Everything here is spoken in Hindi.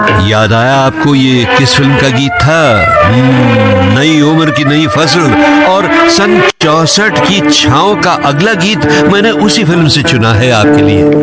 याद आया आपको ये किस फिल्म का गीत था? नई उम्र की नई फसल। और सन 64 की छाँव का अगला गीत मैंने उसी फिल्म से चुना है आपके लिए।